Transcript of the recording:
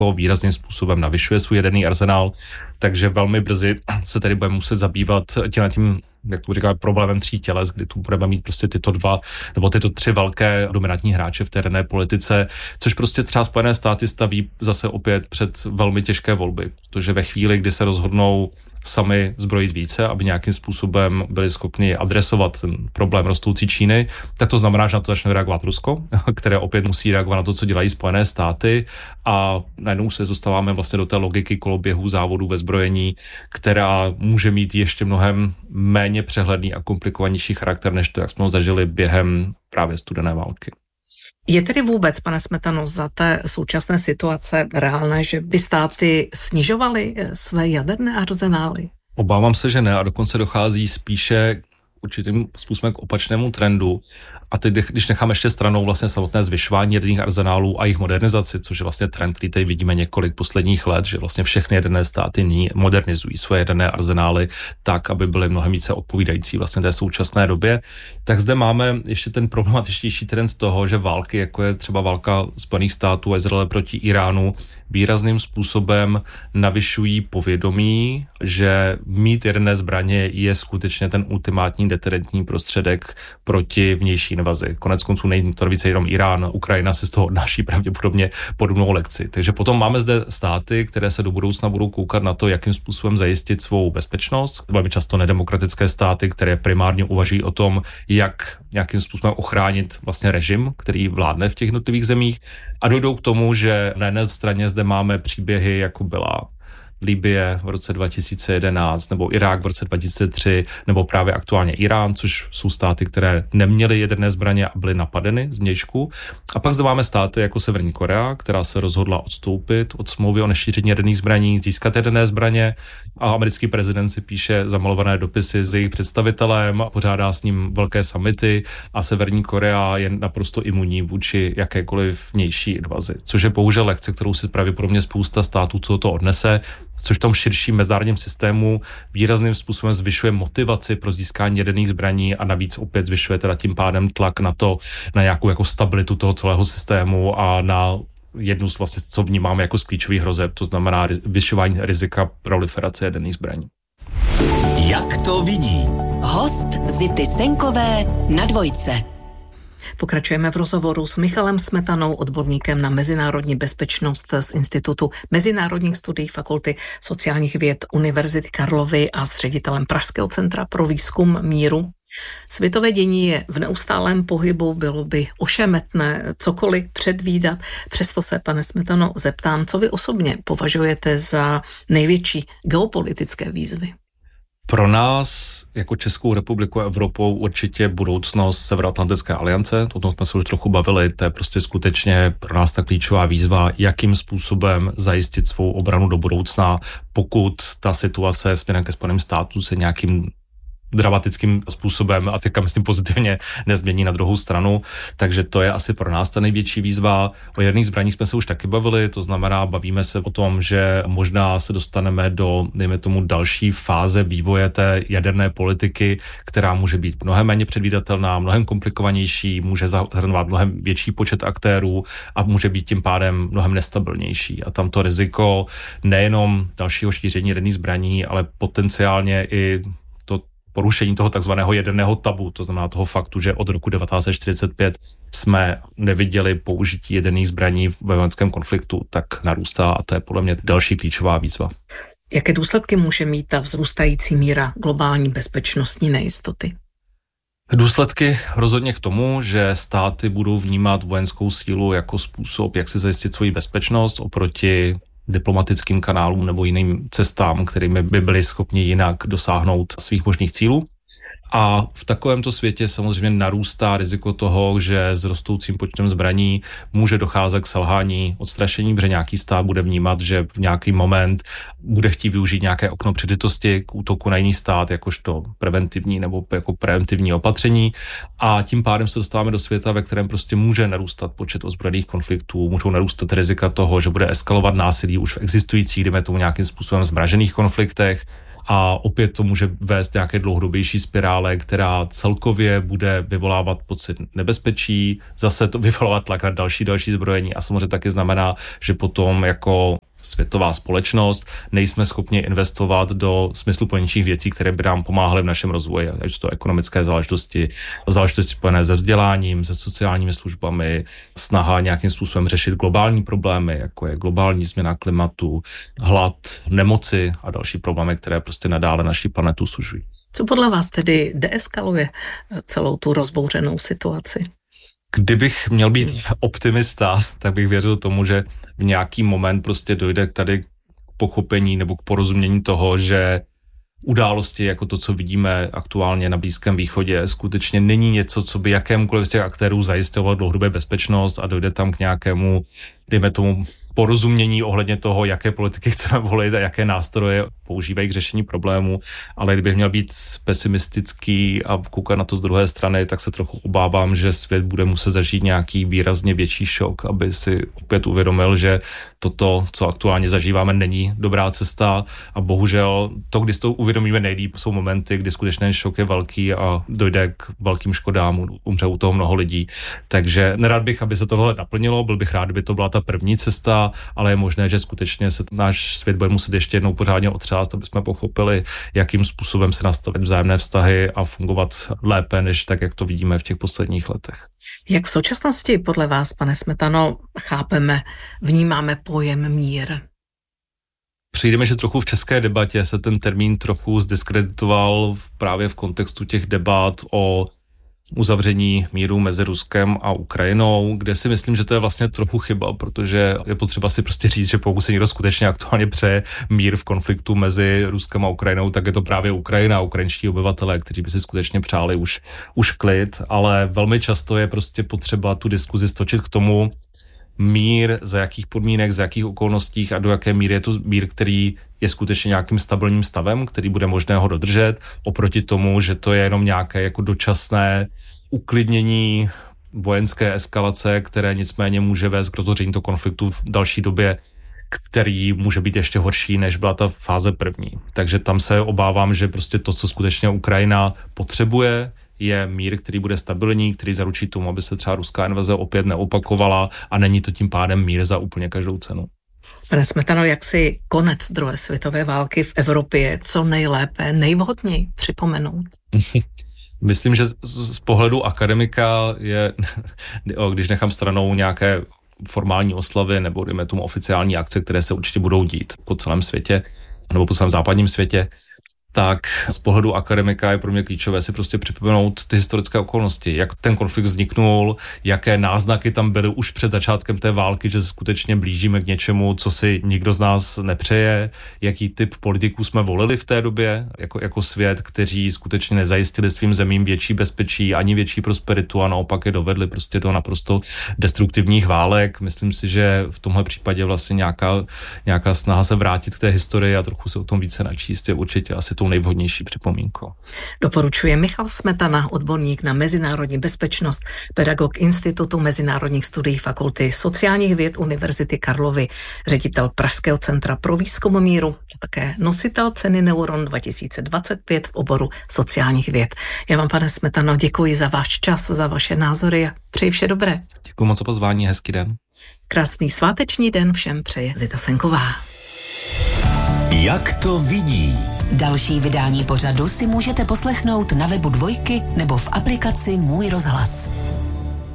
výrazným způsobem navyšuje svůj jaderný arzenál, takže velmi brzy se tedy budeme muset zabývat tím, jak to říká, problémem 3 těles, kdy tu budeme mít prostě tyto 2 nebo tyto 3 velké dominantní hráče v té jaderné politice, což prostě třeba Spojené státy staví zase opět před velmi těžké volby, protože ve chvíli, kdy se rozhodnou sami zbrojit více, aby nějakým způsobem byli schopni adresovat ten problém rostoucí Číny, tak to znamená, že na to začne reagovat Rusko, které opět musí reagovat na to, co dělají Spojené státy, a najednou se dostáváme vlastně do té logiky koloběhu závodů ve zbrojení, která může mít ještě mnohem méně přehledný a komplikovanější charakter, než to, jak jsme ho zažili během právě studené války. Je tedy vůbec, pane Smetano, za té současné situace reálné, že by státy snižovaly své jaderné arzenály? Obávám se, že ne, a dokonce dochází spíše určitým způsobem k opačnému trendu. A teď, když necháme ještě stranou vlastně samotné zvyšování jaderných arzenálů a jejich modernizaci, což je vlastně trend, který tady vidíme několik posledních let, že vlastně všechny jaderné státy nyní modernizují svoje jaderné arzenály tak, aby byly mnohem více odpovídající vlastně té současné době, tak zde máme ještě ten problematičtější trend toho, že války, jako je třeba válka Spojených států a Izraele proti Iránu, výrazným způsobem navyšují povědomí, že mít jaderné zbraně je skutečně ten ultimátní deterentní prostředek proti vnější invazi. Konec konců není to více jenom Irán, Ukrajina se z toho odnáší pravděpodobně podobnou lekci. Takže potom máme zde státy, které se do budoucna budou koukat na to, jakým způsobem zajistit svou bezpečnost. Velmi často nedemokratické státy, které primárně uvažují o tom, jak nějakým způsobem ochránit vlastně režim, který vládne v těch jednotlivých zemích, a dojdou k tomu, že na jedné straně zde máme příběhy, jako byla Libye v roce 2011, nebo Irák v roce 2003, nebo právě aktuálně Irán, což jsou státy, které neměly jaderné zbraně a byly napadeny zvnějšku. A pak zde máme státy jako Severní Korea, která se rozhodla odstoupit od smlouvy o nešíření jaderných zbraní, získat jaderné zbraně, a americký prezident si píše zamalované dopisy s jejich představitelem, pořádá s ním velké summity, a Severní Korea je naprosto imunní vůči jakékoliv vnější invazi, což je bohužel lekce, kterou si pravděpodobně spousta států, co to odnese, což v tom širším mezinárodním systému výrazným způsobem zvyšuje motivaci pro získání jaderných zbraní a navíc opět zvyšuje teda tím pádem tlak na to, na nějakou jako stabilitu toho celého systému a na jednu z vlastně, co vnímáme jako z klíčových hrozeb, to znamená zvyšování rizika proliferace jaderných zbraní. Jak to vidí? Host Zity Senkové na Dvojce. Pokračujeme v rozhovoru s Michalem Smetanou, odborníkem na mezinárodní bezpečnost z Institutu mezinárodních studií Fakulty sociálních věd Univerzity Karlovy a s ředitelem Pražského centra pro výzkum míru. Světové dění je v neustálém pohybu, bylo by ošemetné cokoliv předvídat. Přesto se, pane Smetano, zeptám, co vy osobně považujete za největší geopolitické výzvy? Pro nás, jako Českou republiku a Evropou, určitě budoucnost Severoatlantické aliance, o tom jsme se už trochu bavili, to je prostě skutečně pro nás ta klíčová výzva, jakým způsobem zajistit svou obranu do budoucna, pokud ta situace směrem ke Spojeným státům se nějakým dramatickým způsobem, a teďka myslím pozitivně, nezmění na druhou stranu, takže to je asi pro nás ta největší výzva. O jaderných zbraních jsme se už taky bavili, to znamená, bavíme se o tom, že možná se dostaneme do, dejme tomu, další fáze vývoje té jaderné politiky, která může být mnohem méně předvídatelná, mnohem komplikovanější, může zahrnovat mnohem větší počet aktérů a může být tím pádem mnohem nestabilnější. A tam to riziko nejenom dalšího šíření jaderných zbraní, ale potenciálně i porušení toho takzvaného jaderného tabu, to znamená toho faktu, že od roku 1945 jsme neviděli použití jaderných zbraní v vojenském konfliktu, tak narůstá, a to je podle mě další klíčová výzva. Jaké důsledky může mít ta vzrůstající míra globální bezpečnostní nejistoty? Důsledky rozhodně k tomu, že státy budou vnímat vojenskou sílu jako způsob, jak si zajistit svoji bezpečnost oproti diplomatickým kanálům nebo jiným cestám, kterými by byli schopni jinak dosáhnout svých možných cílů. A v takovémto světě samozřejmě narůstá riziko toho, že s rostoucím počtem zbraní může docházet k selhání, odstrašení, protože nějaký stát bude vnímat, že v nějaký moment bude chtít využít nějaké okno příležitosti k útoku na jiný stát, jakožto preventivní nebo jako preventivní opatření, a tím pádem se dostáváme do světa, ve kterém prostě může narůstat počet ozbrojených konfliktů, můžou narůstat rizika toho, že bude eskalovat násilí už v existujících, dejme tomu nějakým způsobem zmražených konfliktech, a opět to může vést nějaké dlouhodobější spirále, která celkově bude vyvolávat pocit nebezpečí, zase to vyvolávat tlak na další zbrojení a samozřejmě taky znamená, že potom jako světová společnost nejsme schopni investovat do smysluplnějších věcí, které by nám pomáhaly v našem rozvoji, ať to ekonomické záležitosti spojené se vzděláním, se sociálními službami, snaha nějakým způsobem řešit globální problémy, jako je globální změna klimatu, hlad, nemoci a další problémy, které prostě nadále naši planetu sužují. Co podle vás tedy deeskaluje celou tu rozbouřenou situaci? Kdybych měl být optimista, tak bych věřil tomu, že v nějaký moment prostě dojde tady k pochopení nebo k porozumění toho, že události jako to, co vidíme aktuálně na Blízkém východě, skutečně není něco, co by jakémukoliv z těch aktérů zajistovalo dlouhodobě bezpečnost a dojde tam k nějakému, dejme tomu, porozumění ohledně toho, jaké politiky chceme volit a jaké nástroje používají k řešení problému, ale kdybych měl být pesimistický a koukat na to z druhé strany, tak se trochu obávám, že svět bude muset zažít nějaký výrazně větší šok, aby si opět uvědomil, že toto, co aktuálně zažíváme, není dobrá cesta a bohužel to, když to uvědomíme nejlíp, jsou momenty, kdy skutečně šok je velký a dojde k velkým škodám, umře u toho mnoho lidí. Takže nerad bych, aby se tohle naplnilo, byl bych rád, kdyby to byla ta první cesta, ale je možné, že skutečně se náš svět bude muset ještě jednou pořádně otřást, aby jsme pochopili, jakým způsobem se nastavit vzájemné vztahy a fungovat lépe, než tak, jak to vidíme v těch posledních letech. Jak v současnosti podle vás, pane Smetano, vnímáme pojem mír? Přijde mi, že trochu v české debatě se ten termín trochu zdiskreditoval právě v kontextu těch debat o uzavření míru mezi Ruskem a Ukrajinou, kde si myslím, že to je vlastně trochu chyba, protože je potřeba si prostě říct, že pokud se někdo skutečně aktuálně přeje mír v konfliktu mezi Ruskem a Ukrajinou, tak je to právě Ukrajina a ukrajinští obyvatelé, kteří by si skutečně přáli už klid, ale velmi často je prostě potřeba tu diskuzi stočit k tomu, mír, za jakých podmínek, za jakých okolnostích a do jaké míry je to mír, který je skutečně nějakým stabilním stavem, který bude možné ho dodržet, oproti tomu, že to je jenom nějaké jako dočasné uklidnění vojenské eskalace, které nicméně může vést k rozhoření toho konfliktu v další době, který může být ještě horší, než byla ta fáze první. Takže tam se obávám, že prostě to, co skutečně Ukrajina potřebuje, je mír, který bude stabilní, který zaručí tomu, aby se třeba ruská invaze opět neopakovala a není to tím pádem mír za úplně každou cenu. Pane Smetano, jak si konec druhé světové války v Evropě co nejlépe, nejvhodněji připomenout? Myslím, že z pohledu akademika je, když nechám stranou nějaké formální oslavy nebo dejme tomu oficiální akce, které se určitě budou dít po celém světě nebo po celém západním světě, tak z pohledu akademika je pro mě klíčové si prostě připomenout ty historické okolnosti, jak ten konflikt vzniknul, jaké náznaky tam byly už před začátkem té války, že se skutečně blížíme k něčemu, co si nikdo z nás nepřeje, jaký typ politiků jsme volili v té době jako svět, kteří skutečně nezajistili svým zemím větší bezpečí ani větší prosperitu a naopak je dovedli prostě do naprosto destruktivních válek. Myslím si, že v tomhle případě vlastně nějaká snaha se vrátit k té historii a trochu se o tom více načíst je určitě asi tou nejvhodnější připomínkou. Doporučuje Michal Smetana, odborník na mezinárodní bezpečnost, pedagog Institutu mezinárodních studií Fakulty sociálních věd Univerzity Karlovy, ředitel Pražského centra pro výzkum míru a také nositel ceny Neuron 2025 v oboru sociálních věd. Já vám, pane Smetano, děkuji za váš čas, za vaše názory a přeji vše dobré. Děkuji moc za pozvání, hezký den. Krásný sváteční den všem přeje Zita Senková. Jak to vidí? Další vydání pořadu si můžete poslechnout na webu Dvojky nebo v aplikaci Můj rozhlas.